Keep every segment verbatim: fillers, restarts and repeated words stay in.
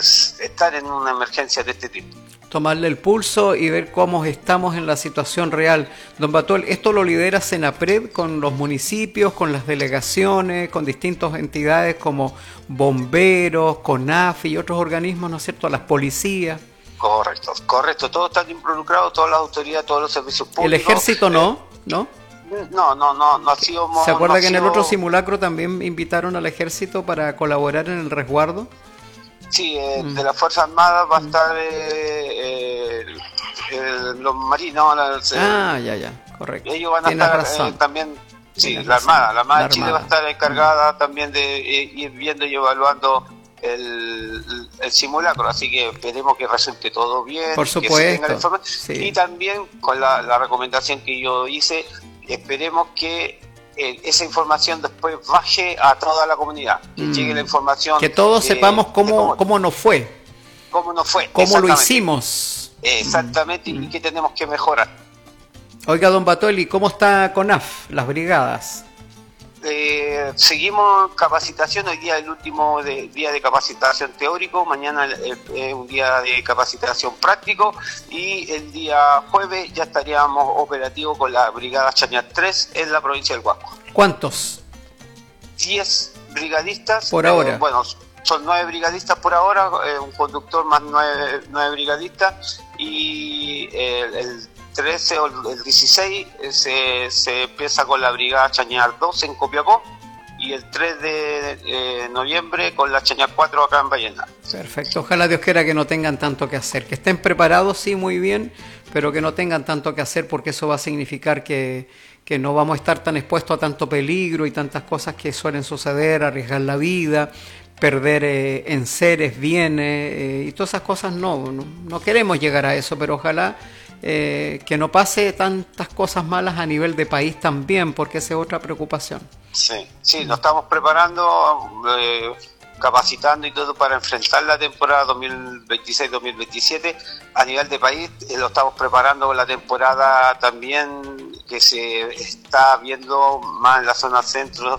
estar en una emergencia de este tipo. Tomarle el pulso y ver cómo estamos en la situación real. Don Batuel, ¿esto lo lidera Senapred con los municipios, con las delegaciones, con distintas entidades como bomberos, CONAF y otros organismos, ¿no es cierto?, las policías? Correcto, correcto, todos están involucrados, todas las autoridades, todos los servicios públicos. ¿El ejército no? ¿No? No, no, no, no ha sido... ¿Se acuerda no que en sido... el otro simulacro también invitaron al ejército para colaborar en el resguardo? Sí, eh, mm. de las Fuerzas Armadas va a estar eh, eh, eh, los marinos. Las, eh, ah, ya, ya, correcto. Ellos van a Tienes estar razón. Eh, también, sí, Tienes la razón. Armada, la Armada La de Chile Armada. va a estar encargada mm. también de eh, ir viendo y evaluando el, el simulacro, así que esperemos que resulte todo bien. Por supuesto. Que se tenga la información. Sí. Y también con la, la recomendación que yo hice, esperemos que Eh, esa información después baje a toda la comunidad, que mm. llegue la información, que todos de, sepamos cómo, cómo, cómo nos fue, cómo nos fue, cómo lo hicimos, exactamente, mm. y qué tenemos que mejorar. Oiga, don Batuel, ¿cómo está CONAF, las brigadas? Eh, seguimos capacitación. Hoy día es el último de, día de capacitación teórico, mañana es eh, un día de capacitación práctico y el día jueves ya estaríamos operativos con la brigada Chañar tres en la provincia del Huasco. ¿Cuántos? diez brigadistas. Por ahora. Eh, bueno, son nueve brigadistas por ahora, eh, un conductor más nueve, nueve brigadistas y eh, el trece o el dieciséis se, se empieza con la brigada Chañar dos en Copiapó y el tres de eh, noviembre con la Chañar cuatro acá en Ballena. Perfecto, ojalá Dios quiera que no tengan tanto que hacer, que estén preparados, sí, muy bien, pero que no tengan tanto que hacer porque eso va a significar que, que no vamos a estar tan expuestos a tanto peligro y tantas cosas que suelen suceder, arriesgar la vida, perder eh, enseres, bienes eh, y todas esas cosas. No, no, no queremos llegar a eso, pero ojalá Eh, que no pase tantas cosas malas a nivel de país también, porque esa es otra preocupación. Sí, sí, nos estamos preparando, eh, capacitando y todo para enfrentar la temporada dos mil veintiséis dos mil veintisiete. A nivel de país eh, lo estamos preparando con la temporada también que se está viendo más en la zona centro,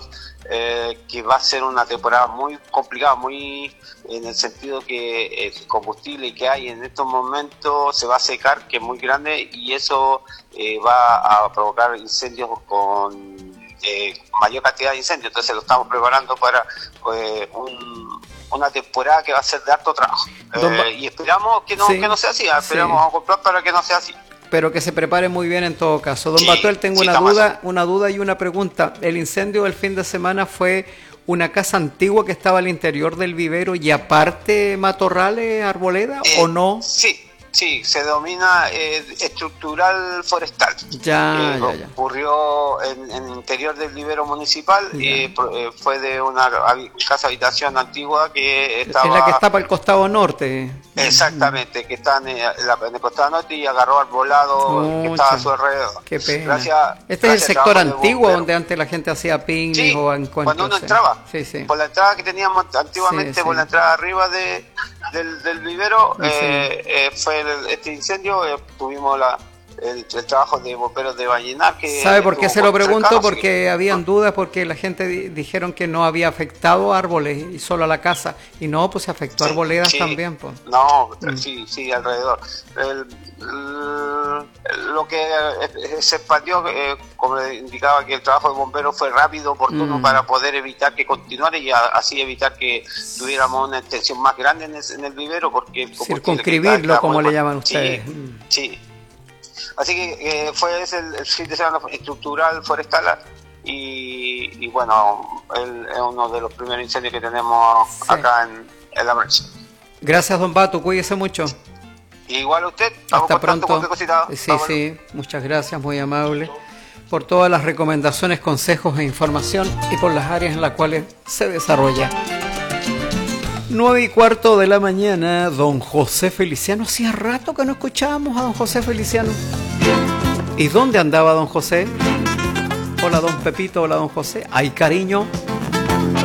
eh, que va a ser una temporada muy complicada, muy en el sentido que el combustible que hay en estos momentos se va a secar, que es muy grande, y eso eh, va a provocar incendios con eh, mayor cantidad de incendios. Entonces lo estamos preparando para pues, un, una temporada que va a ser de harto trabajo. Eh, y esperamos que no, sí, que no sea así, esperamos sí. a comprar para que no sea así. Pero que se prepare muy bien en todo caso. Don sí, Batuel, tengo sí, una duda, una duda y una pregunta. ¿El incendio del fin de semana fue una casa antigua que estaba al interior del vivero y aparte matorrales, arboleda, eh, o no? Sí, sí, se denomina eh, estructural forestal. Ya, eh, ya, ya. Ocurrió en, en el interior del vivero municipal, eh, eh, fue de una casa habitación antigua que estaba... Es la que está para el costado norte. Exactamente, que está en, la, en el costado norte y agarró arbolado oh, que estaba a su alrededor. Qué pena. Gracias, este gracias es el sector antiguo donde antes la gente hacía picnic sí, o encuentros. Cuando uno entraba, sí, sí. por la entrada que teníamos antiguamente, sí, sí. por la entrada arriba de, del, del vivero, sí. eh, eh, fue el, este incendio, eh, tuvimos la... El, el trabajo de bomberos de Vallenar. Que ¿Sabe por qué se lo pregunto? cercano, porque que... habían dudas, porque la gente di dijeron que no había afectado árboles y solo a la casa, y no, pues se afectó sí, arboledas sí. también. Pues. No, mm. sí, sí, alrededor. El, el, lo que se expandió, eh, como le indicaba, que el trabajo de bomberos fue rápido, oportuno, mm. para poder evitar que continuara y a, así evitar que tuviéramos una extensión más grande en el, en el vivero, porque circunscribirlo, como le llaman ustedes. Sí, mm. sí. Así que eh, fue ese el, el fin de semana estructural forestal y, y bueno, el, es uno de los primeros incendios que tenemos sí. acá en, en la marcha. Gracias, don Bato, cuídese mucho. Igual a usted, hasta pronto. Sí, Vamos. sí, muchas gracias, muy amable por todas las recomendaciones, consejos e información y por las áreas en las cuales se desarrolla. Nueve y cuarto de la mañana, don José Feliciano. Hacía rato que no escuchábamos a don José Feliciano. ¿Y dónde andaba don José? Hola don Pepito, hola don José. Ay, cariño.